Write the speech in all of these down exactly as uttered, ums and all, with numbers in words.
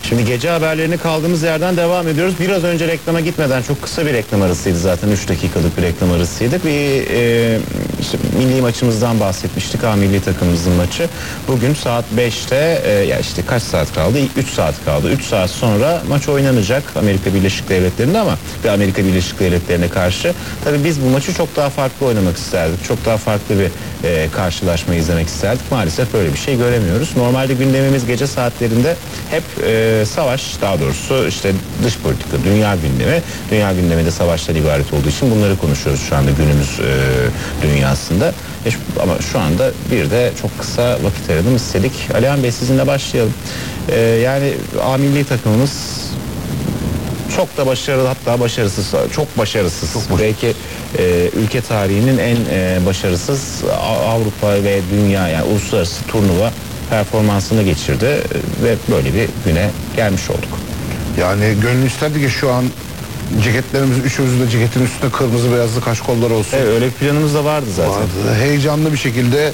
Şimdi gece haberlerine kaldığımız yerden devam ediyoruz. Biraz önce reklama gitmeden çok kısa bir reklam arasıydı zaten. üç dakikalık bir reklam arasıydı. Bir e, işte milli maçımızdan bahsetmiştik. A milli takımımızın maçı. Bugün saat beşte e, ya işte kaç saat kaldı? üç saat kaldı. üç saat sonra maç oynanacak Amerika Birleşik Devletleri'nde ama bir Amerika Birleşik Devletleri'ne karşı. Tabii biz bu maçı çok daha farklı oynamak isterdik. Çok daha farklı bir e, karşılaşma izlemek isterdik. Maalesef böyle bir şey göremiyoruz. Normalde gündemimiz gece saatlerinde hep e, savaş, daha doğrusu işte dış politika, dünya gündemi. Dünya gündemi de savaştan ibaret olduğu için bunları konuşuyoruz şu anda günümüz e, dünyasında. E, şu, ama şu anda bir de çok kısa vakit ayıralım istedik. Alihan Bey, sizinle başlayalım. E, yani A milli takımımız çok da başarılı, hatta başarısız, çok başarısız. Çok başarısız. Belki e, ülke tarihinin en e, başarısız Avrupa ve dünya, yani uluslararası turnuva performansını geçirdi ve böyle bir güne gelmiş olduk. Yani gönül isterdi ki şu an ceketlerimiz, üçümüzün de ceketin üstünde kırmızı beyazlı kaşkollar olsun. Evet, öyle bir planımız da vardı zaten. Vardı. Heyecanlı bir şekilde,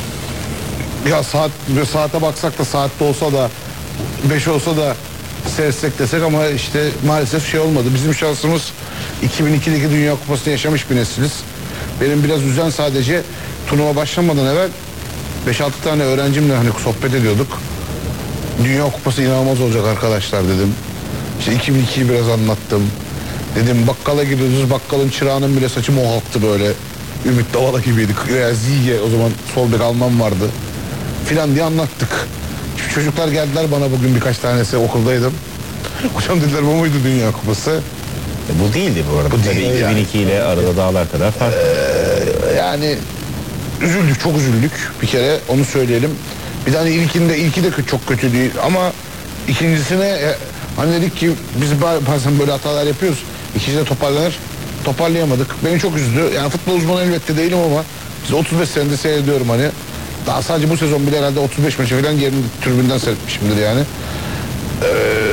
ya saat saate baksak da, saatte olsa da beş olsa da seyretsek desek, ama işte maalesef şey olmadı. Bizim şansımız iki bin ikideki Dünya Kupası'nı yaşamış bir nesiliz. Benim biraz üzen sadece turnuva başlamadan evvel beş altı tane öğrencimle hani sohbet ediyorduk. Dünya Kupası inanılmaz olacak arkadaşlar dedim. İşte iki bin ikiyi biraz anlattım. Dedim bakkala gidiyoruz, bakkalın çırağının bile saçı mohattı böyle. Ümit Davala gibiydik. Ya Zige, o zaman sol bek Alman vardı filan diye anlattık. Şimdi çocuklar geldiler bana bugün, birkaç tanesi, okuldaydım. Hocam dediler, bu muydu Dünya Kupası? E, bu değildi bu arada. Bu değil iki bin iki yani. ile arada dağlar kadar fark. Ee, yani üzüldük, çok üzüldük bir kere, onu söyleyelim. Bir tane ilkinde, ilki de çok kötü değil ama ikincisine e, hani dedik ki biz bazen böyle hatalar yapıyoruz. İkincide toparlanır. Toparlayamadık. Beni çok üzdü. Yani futbol uzmanı elbette değilim ama biz otuz beş senedir seyrediyorum hani. Daha sadece bu sezon bile herhalde otuz beş maçı falan yerini tribünden seyretmişimdir yani. Ee,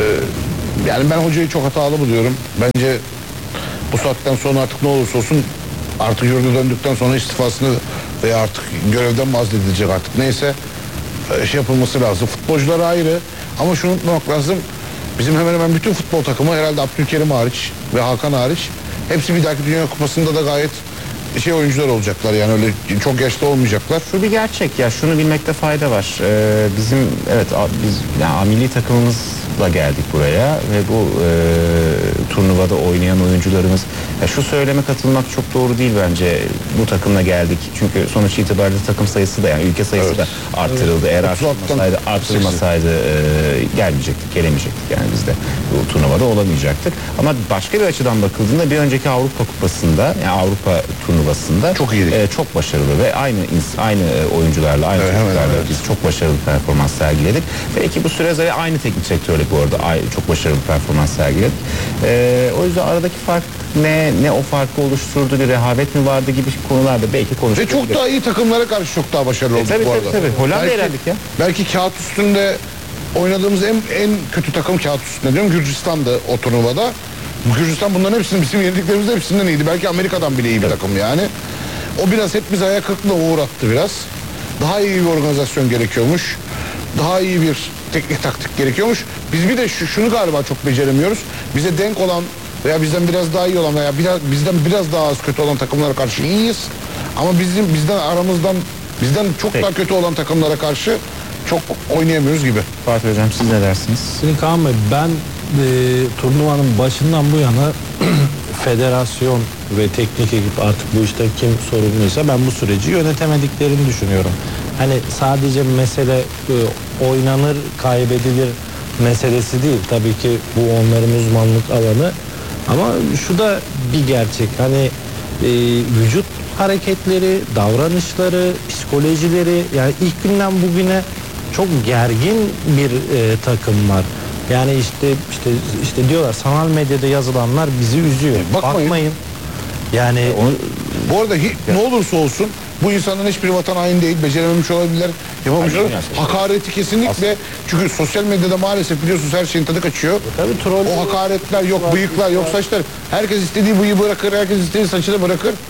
yani ben hocayı çok hatalı buluyorum. Bence bu saatten sonra artık ne olursa olsun, artık yurda döndükten sonra istifasını veya artık görevden mi azledilecek artık neyse şey yapılması lazım. Futbolcular ayrı ama şunu unutmamak lazım. Bizim hemen hemen bütün futbol takımı, herhalde Abdülkerim hariç ve Hakan hariç, hepsi bir dahaki Dünya Kupası'nda da gayet şey oyuncular olacaklar, yani öyle çok yaşlı olmayacaklar. Şu bir gerçek ya, şunu bilmekte fayda var. Ee, bizim evet biz yani milli takımımızla geldik buraya ve bu e, turnuvada oynayan oyuncularımız, ya şu söyleme katılmak çok doğru değil bence. Bu takımla geldik çünkü sonuç itibariyle takım sayısı da, yani ülke sayısı evet. da arttırıldı. Evet. Eğer arttırılmasaydı, arttırılmasaydı e, gelmeyecektik, gelemeyecektik yani biz de bu turnuvada olamayacaktık. Ama başka bir açıdan bakıldığında bir önceki Avrupa Kupası'nda, yani Avrupa turnuvasında çok iyi, e, çok başarılı ve aynı aynı oyuncularla, aynı evet, çocuklarla evet. biz çok başarılı performans sergiledik. Belki bu süre aynı teknik sektörle bu arada çok başarılı performans sergiledik. E, o yüzden aradaki fark ne, ne o farkı oluşturdu, bir rehavet mi vardı gibi konularda belki konuştuk. Ve çok daha iyi takımlara karşı çok daha başarılı e, olduk tabii, bu tabii, arada. Tabii. Hollanda'ya elendik ya. Belki kağıt üstünde oynadığımız en en kötü takım, kağıt üstünde diyorum, Gürcistan'dı o turnuvada. Gürcistan bunların hepsinin, bizim yendiklerimizde hepsinden iyiydi. Belki Amerika'dan bile iyi bir takım yani. O biraz hep bizi ayak kırıklığına uğrattı biraz. Daha iyi bir organizasyon gerekiyormuş. Daha iyi bir teknik taktik gerekiyormuş. Biz bir de şu, şunu galiba çok beceremiyoruz. Bize denk olan veya bizden biraz daha iyi olan veya biraz, bizden biraz daha az kötü olan takımlara karşı iyiyiz. Ama bizim bizden aramızdan bizden çok Peki. daha kötü olan takımlara karşı çok oynayamıyoruz gibi. Fatih Hocam, siz ne dersiniz? Şimdi Kaan Bey, ben e, turnuvanın başından bu yana federasyon ve teknik ekip, artık bu işte kim sorumluysa, ben bu süreci yönetemediklerini düşünüyorum. Hani sadece mesele e, oynanır kaybedilir meselesi değil. Tabii ki bu onların uzmanlık alanı. Ama şu da bir gerçek. Hani e, vücut hareketleri, davranışları, psikolojileri, yani ilk günden bugüne çok gergin bir e, takım var. Yani işte işte işte diyorlar, sanal medyada yazılanlar bizi üzüyor. E, bakmayın. Bakmayın. Yani onu, bu arada hi, ne olursa olsun bu insanların hiçbiri vatan haini değil, becerememiş olabilirler, yapamamış olabilirler. Hakareti kesinlikle. Aslında. Çünkü sosyal medyada maalesef biliyorsunuz her şeyin tadı kaçıyor. E, tabii, troll, o hakaretler yok, bıyıklar yok, saçlar. Herkes istediği bıyığı bırakır, herkes istediği saçını bırakır.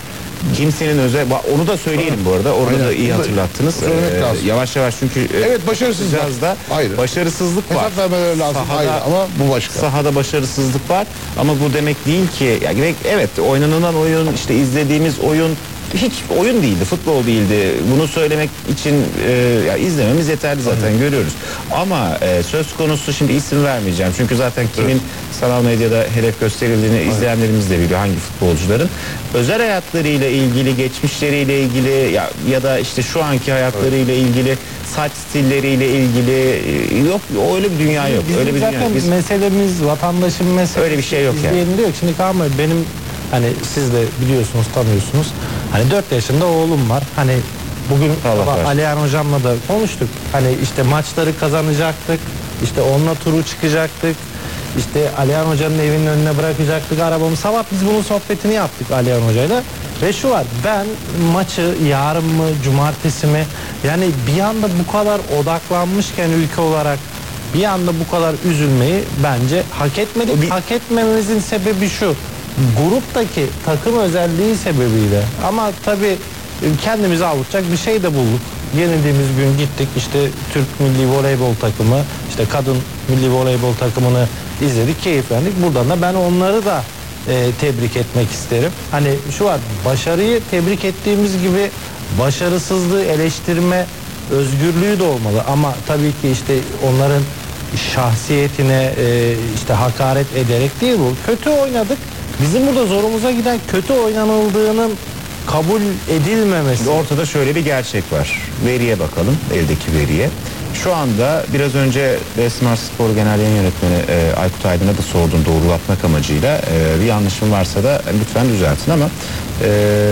kimsenin özel onu da söyleyelim bu arada. Orada Aynen. da iyi Bunu da hatırlattınız. söylemek Ee, lazım. yavaş yavaş çünkü e, Evet, başarısızlık var. biraz da Ayrı. başarısızlık var. Hesap vermeleri lazım. Sahada- Hayır, ama bu başka. Sahada başarısızlık var ama bu demek değil ki yani evet oynanılan oyun işte izlediğimiz oyun hiç oyun değildi, futbol değildi. Bunu söylemek için e, ya izlememiz yeterli zaten Aynen. görüyoruz. Ama e, söz konusu şimdi isim vermeyeceğim. Çünkü zaten kimin evet. sanal medyada hedef gösterildiğini Aynen. izleyenlerimiz de biliyor hangi futbolcuların. Özel hayatlarıyla ilgili, geçmişleriyle ilgili ya, ya da işte şu anki hayatlarıyla evet. ilgili saç stilleriyle ilgili e, yok öyle bir dünya yok. Bizim öyle bir zaten dünya. Biz, meselemiz vatandaşın meselesi. Öyle bir şey yok yani. Diyor. Şimdi Kaan Bey benim hani siz de biliyorsunuz tanıyorsunuz. Hani dört yaşında oğlum var. Hani bugün Alihan hocamla da konuştuk. Hani işte maçları kazanacaktık. İşte onunla turu çıkacaktık. İşte Alihan hocanın evinin önüne bırakacaktık arabamı. Sabah biz bunun sohbetini yaptık Alihan hocayla. Ve şu var, ben maçı yarın mı cumartesi mi yani bir anda bu kadar odaklanmışken ülke olarak bir anda bu kadar üzülmeyi bence hak etmedik. Bir... Hak etmememizin sebebi şu. Gruptaki takım özelliği sebebiyle ama tabii kendimizi avutacak bir şey de bulduk. Yenildiğimiz gün gittik işte Türk Milli Voleybol takımı işte kadın milli voleybol takımını izledik, keyiflendik. Buradan da ben onları da e, tebrik etmek isterim. Hani şu var, başarıyı tebrik ettiğimiz gibi başarısızlığı eleştirme özgürlüğü de olmalı ama tabii ki işte onların şahsiyetine e, işte hakaret ederek değil bu. Kötü oynadık. Bizim burada zorumuza giden kötü oynanıldığının kabul edilmemesi. Ortada şöyle bir gerçek var. Veriye bakalım, eldeki veriye. Şu anda biraz önce Resmar Spor Genel Yayın Yönetmeni e, Aykut Aydın'a da sordum doğrulatmak amacıyla. E, bir yanlışım varsa da lütfen düzeltin ama e,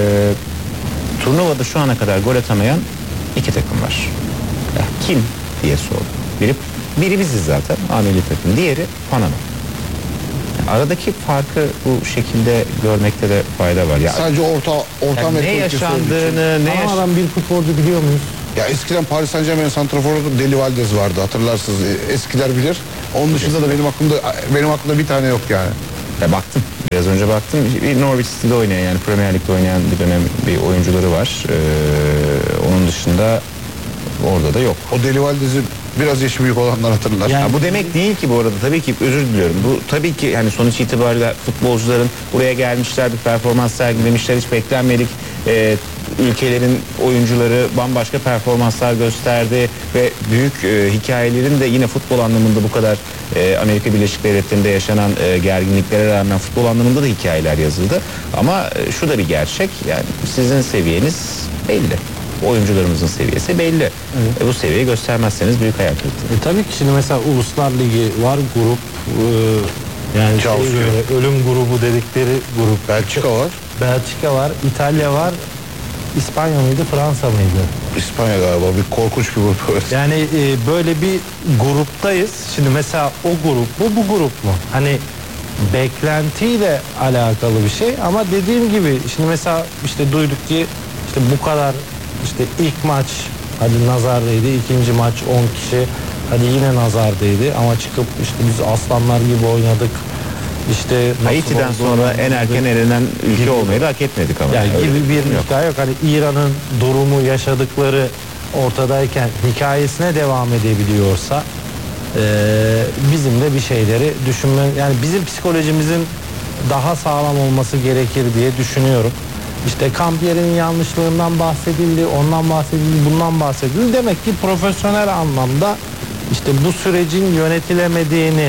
turnuvada şu ana kadar gol atamayan iki takım var. Ya, kim diye sordum. Biri, biri biziz zaten, A milli takım. Diğeri Panama. Aradaki farkı bu şekilde görmekte de fayda var. Ya, sadece orta orta yani ne yaşandığını, ne Panama'dan bir futbolcu biliyor muyuz? Ya eskiden Paris Saint-Germain santraforu Deli Valdez vardı, hatırlarsınız. Eskiler bilir. Onun dışında da benim aklımda benim aklımda bir tane yok yani. Ya baktım. Biraz önce baktım. Bir Norwich City'de oynayan yani Premier Lig'de oynayan bir dönem bir oyuncuları var. Ee, onun dışında orada da yok. O Deli Valdez'i biraz yaşı büyük olanlar hatırlar. Yani, ya bu demek değil ki bu arada, tabii ki özür diliyorum. Bu tabii ki hani sonuç itibariyle futbolcuların buraya gelmişler, bir performans sergilemişler, hiç beklenmedik. Ee, ülkelerin oyuncuları bambaşka performanslar gösterdi ve büyük e, hikayelerin de yine futbol anlamında bu kadar e, Amerika Birleşik Devletleri'nde yaşanan e, gerginliklere rağmen futbol anlamında da hikayeler yazıldı. Ama e, şu da bir gerçek, yani sizin seviyeniz belli. Oyuncularımızın seviyesi belli. Evet. E, bu seviyeyi göstermezseniz büyük hayal kırıklığı. E, tabii ki şimdi mesela Uluslar Ligi var, grup e, yani şey böyle, ölüm grubu dedikleri grup. Belçika var. Belçika var, İtalya var. İspanya mıydı, Fransa mıydı? İspanya galiba, bir korkunç bir grup. Yani e, böyle bir gruptayız. Şimdi mesela o grup bu, bu grup mu? Hani beklentiyle alakalı bir şey ama dediğim gibi şimdi mesela işte duyduk ki işte bu kadar işte ilk maç hadi nazardaydı, ikinci maç on kişi hadi yine nazardaydı ama çıkıp işte biz aslanlar gibi oynadık. İşte Haiti'den sonra en erken elenen ülke gibi olmayı da hak etmedik ama. Yani gibi bir hikaye yok. Hani İran'ın durumu yaşadıkları ortadayken hikayesine devam edebiliyorsa e, bizim de bir şeyleri düşünme, yani bizim psikolojimizin daha sağlam olması gerekir diye düşünüyorum. İşte Kampiyer'in yanlışlığından bahsedildi, ondan bahsedildi, bundan bahsedildi. Demek ki profesyonel anlamda işte bu sürecin yönetilemediğini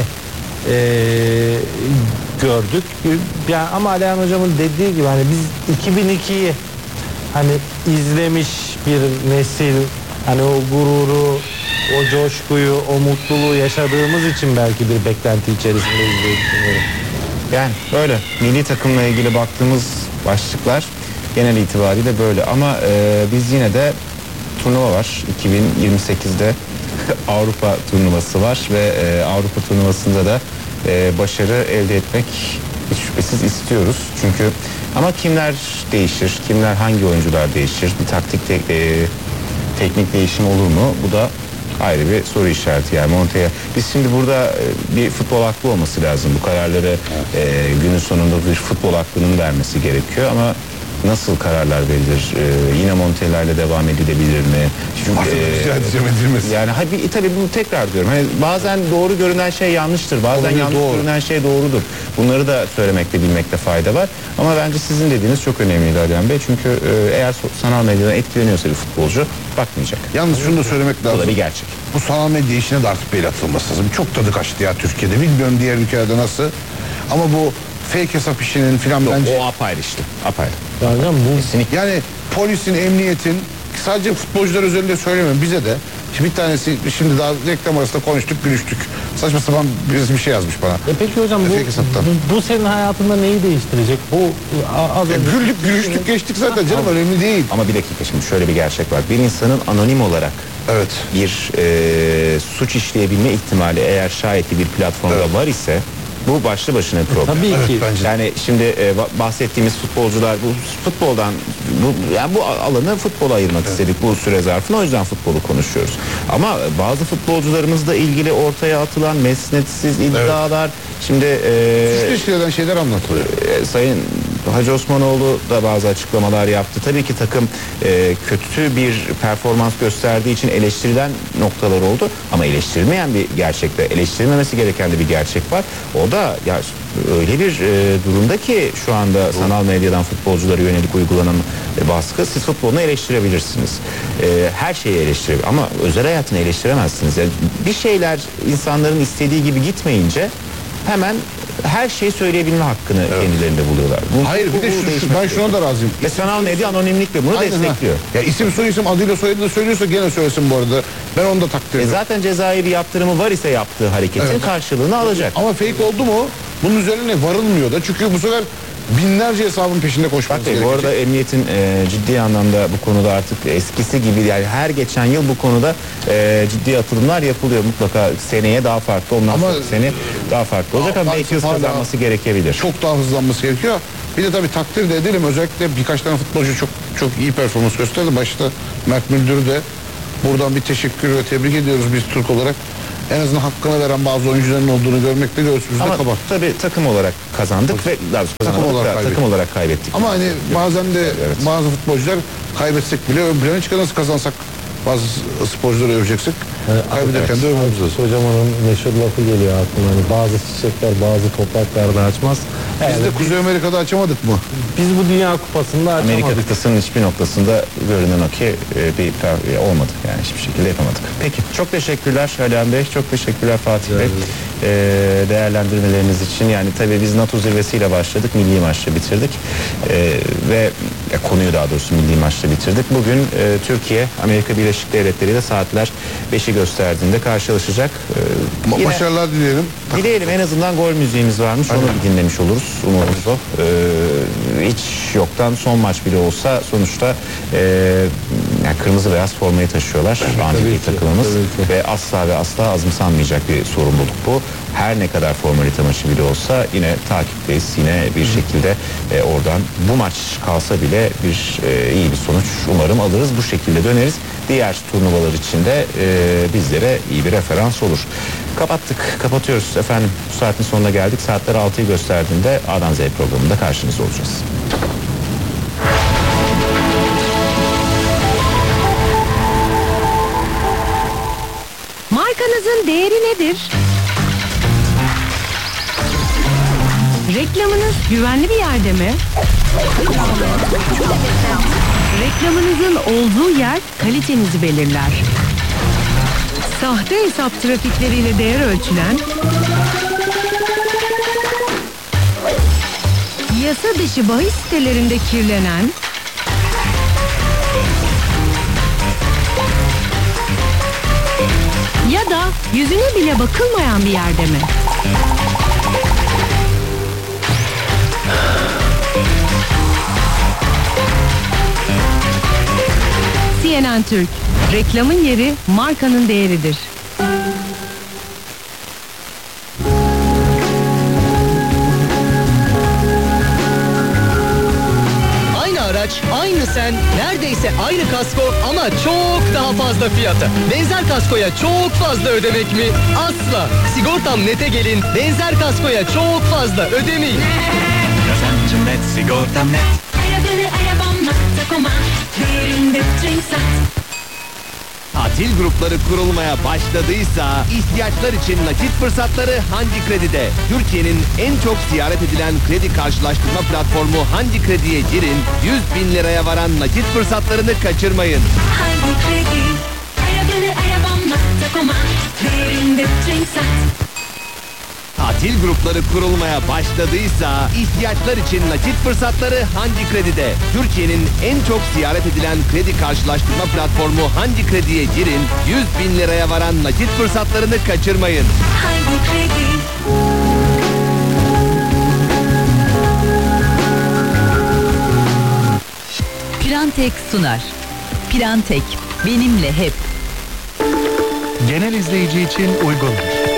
Ee, gördük. Yani ama Alihan hocamın dediği gibi hani biz iki bin ikiyi hani izlemiş bir nesil, hani o gururu, o coşkuyu, o mutluluğu yaşadığımız için belki bir beklenti içerisindeyiz diye düşünüyorum. Yani böyle milli takımla ilgili baktığımız başlıklar genel itibariyle böyle ama e, biz yine de turnuva var. iki bin yirmi sekizde Avrupa turnuvası var ve e, Avrupa turnuvasında da e, başarı elde etmek hiç şüphesiz istiyoruz. Çünkü ama kimler değişir, kimler hangi oyuncular değişir, bir taktik te, e, teknik değişim olur mu? Bu da ayrı bir soru işareti yani Montella. Biz şimdi burada e, bir futbol aklı olması lazım. Bu kararları e, günün sonunda bir futbol aklının vermesi gerekiyor ama nasıl kararlar verilir? Ee, yine Montella ile devam edilebilir mi? Çünkü e, yani tabii tabii bunu tekrar diyorum. Hani bazen doğru görünen şey yanlıştır. Bazen Olabilir, yanlış doğru. görünen şey doğrudur. Bunları da söylemekte bilmekte fayda var. Ama bence sizin dediğiniz çok önemliydi Alihan Bey. Çünkü e, eğer so- sanal medyadan etkileniyorsa bir futbolcu bakmayacak. Yalnız şunu da söylemek Bu da lazım. bir gerçek. Bu sanal medya işine de artık bir el atılması lazım. Çok tadı kaçtı ya Türkiye'de. Bilmiyorum diğer ülkelerde nasıl. Ama bu fake hesap işinin filan Yok, bence... o apayrı işte. Apayrı. Yani bu Kesinlikle. Yani polisin, emniyetin, sadece futbolcular özelinde söylemiyorum, bize de. Bir tanesi şimdi daha reklam arasında konuştuk, gülüştük. Saçma sapan birisi bir şey yazmış bana. E peki hocam bu, Fake hesaptan. bu, bu senin hayatında neyi değiştirecek? Bu a- az E, önce- güldük, gülüştük, geçtik zaten canım, önemli değil. Ama bir dakika, şimdi şöyle bir gerçek var. Bir insanın anonim olarak Evet. bir e, suç işleyebilme ihtimali eğer şayet bir platformda Evet. var ise bu başlı başına bir problem. Tabii Evet, ki. bence de. Yani şimdi e, ba- bahsettiğimiz futbolcular bu futboldan bu yani bu alanı futbola ayırmak istedik bu süre zarfında, o yüzden futbolu konuşuyoruz. Ama bazı futbolcularımızla ilgili ortaya atılan mesnetsiz iddialar şimdi e, Suçlu işlenen şeyler anlatılıyor. e, Sayın Hacı Osmanoğlu da bazı açıklamalar yaptı. Tabii ki takım e, kötü bir performans gösterdiği için eleştirilen noktalar oldu. Ama eleştirilmeyen bir gerçekte, eleştirilmemesi gereken de bir gerçek var. O da ya öyle bir e, durumda ki şu anda sanal medyadan futbolculara yönelik uygulanan e, baskı, siz futbolunu eleştirebilirsiniz. E, her şeyi eleştirebilirsiniz ama özel hayatını eleştiremezsiniz. Yani bir şeyler insanların istediği gibi gitmeyince hemen her şeyi söyleyebilme hakkını kendilerinde buluyorlar. Bu, Hayır, bu- bir de bu şu, şu- değişmek ben gerekiyor. şuna da razıyım. Ve sanal medya anonimlikle bunu Aynen, ha. destekliyor. Ya isim soy isim adıyla soyadıyla söylüyorsa gene söylesin bu arada. Ben onu da takdir E ediyorum. zaten cezai bir yaptırımı var ise yaptığı hareketin Evet. karşılığını alacak. Ama fake oldu mu bunun üzerine varılmıyor da. Çünkü bu sefer binlerce hesabın peşinde koşmanız Bak Bey, bu gerekecek. arada emniyetin e, ciddi anlamda bu konuda artık eskisi gibi, yani her geçen yıl bu konuda e, ciddi atılımlar yapılıyor. Mutlaka seneye daha farklı, ondan Ama- sonraki sene daha farklı olacak ama belki hız hala- kazanması gerekebilir. Çok daha hızlanması gerekiyor. Bir de tabii takdir de edelim, özellikle birkaç tane futbolcu çok çok iyi performans gösterdi. Başta Mert Müldür'ü de buradan bir teşekkür ve tebrik ediyoruz biz Türk olarak. En azından hakkını veren bazı oyuncuların olduğunu görmekte göğsümüzde Ama kabar. tabii takım olarak kazandık ve daha doğrusu Takım kazanamadık olarak da kaybettik. takım olarak kaybettik. Ama hani bazen de bazı futbolcular kaybetsek bile ön plana çıkar, nasıl kazansak bazı sporcuları öveceksek kaybederken de övmemiz lazım. Hocam onun meşhur lafı geliyor aklıma. Hani bazı çiçekler bazı topraklarda açmaz. Biz Yani de Kuzey Amerika'da açamadık mı? biz bu Dünya Kupası'nda Amerika açamadık. kıtasının hiçbir noktasında görünen o ki e, bir per- e, olmadı, yani hiçbir şekilde yapamadık. Peki, çok teşekkürler Alihan Bey, çok teşekkürler Fatih Bey e, değerlendirmeleriniz için. Yani tabii biz NATO zirvesiyle başladık, milli maçla bitirdik e, ve e, konuyu daha doğrusu milli maçla bitirdik. Bugün e, Türkiye Amerika Birleşik Devletleri ile saatler beşi gösterdiğinde karşılaşacak. E, Ma- yine- Başarılar dileyelim. Dileyelim, en azından gol müziğimiz varmış, onu bir dinlemiş oluruz. Umudumuz o. Ee, hiç yoktan son maç bile olsa sonuçta e, yani kırmızı beyaz formayı taşıyorlar. Milli ki, takımımız tabii ki. ve asla ve asla azımsanmayacak bir sorumluluk bu. Her ne kadar formalite maçı bile olsa yine takipteyiz. Yine bir şekilde e, oradan bu maç kalsa bile bir e, iyi bir sonuç umarım alırız. Bu şekilde döneriz. Diğer turnuvalar için de e, bizlere iyi bir referans olur. Kapattık, kapatıyoruz efendim. Bu saatin sonuna geldik. Saatler altıyı gösterdiğinde A'dan Z'ye programında karşınızda olacağız. Markanızın değeri nedir? Reklamınız güvenli bir yerde mi? Reklamınızın olduğu yer kalitenizi belirler. Sahte hesap trafikleriyle değer ölçülen, yasa dışı bahis sitelerinde kirlenen, ya da yüzüne bile bakılmayan bir yerde mi? C N N Türk, reklamın yeri markanın değeridir. Aynı araç, aynı sen, neredeyse aynı kasko ama çok daha fazla fiyata. Benzer kaskoya çok fazla ödemek mi? Asla. Sigortam Net'e gelin, benzer kaskoya çok fazla ödemeyin. Kazancım net, sigortam net. göre arabam nokta com'a değerinde trend sat. Tatil grupları kurulmaya başladıysa ihtiyaçlar için nakit fırsatları Hangi Kredi'de. Türkiye'nin en çok ziyaret edilen kredi karşılaştırma platformu Hangi Kredi'ye girin, yüz bin liraya varan nakit fırsatlarını kaçırmayın. Hangi kredi? Ara göre arabam nokta com'a değerinde trend sat. Tatil grupları kurulmaya başladıysa ihtiyaçlar için nakit fırsatları Hangi Kredi'de. Türkiye'nin en çok ziyaret edilen kredi karşılaştırma platformu Hangi Kredi'ye girin, yüz bin liraya varan nakit fırsatlarını kaçırmayın. Hangi kredi? Pirantek sunar. Pirantek benimle hep. Genel izleyici için uygundur.